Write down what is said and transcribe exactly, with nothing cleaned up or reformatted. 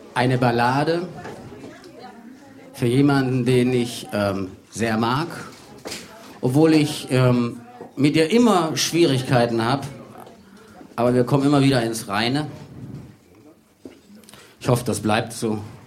eine Ballade für jemanden, den ich ähm, sehr mag, obwohl ich ähm, mit ihr immer Schwierigkeiten habe, aber wir kommen immer wieder ins Reine. Ich hoffe, das bleibt so.